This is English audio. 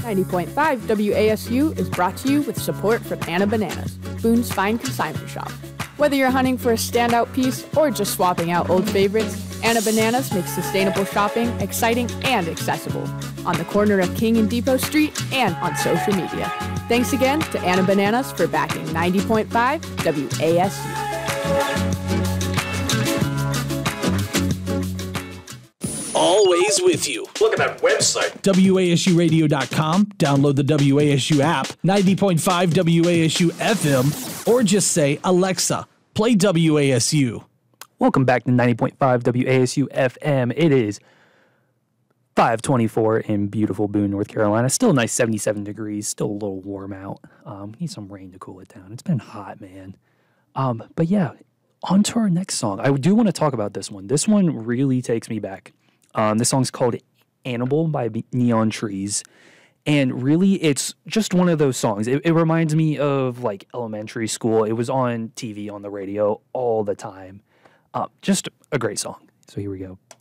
90.5 WASU is brought to you with support from Anna Bananas, Boone's fine consignment shop. Whether you're hunting for a standout piece or just swapping out old favorites, Anna Bananas makes sustainable shopping exciting and accessible on the corner of King and Depot Street and on social media. Thanks again to Anna Bananas for backing 90.5 WASU. Always with you. Look at that website. WASUradio.com. Download the WASU app, 90.5 WASU FM, or just say, Alexa, play WASU. Welcome back to 90.5 WASU FM. It is 5:24 in beautiful Boone, North Carolina. Still a nice 77 degrees. Still a little warm out. Need some rain to cool it down. It's been hot, man. But yeah, on to our next song. I do want to talk about this one. This one really takes me back. This song's called Annibal by Neon Trees. And really, it's just one of those songs. It reminds me of, like, elementary school. It was on TV, on the radio all the time. Just a great song. So here we go.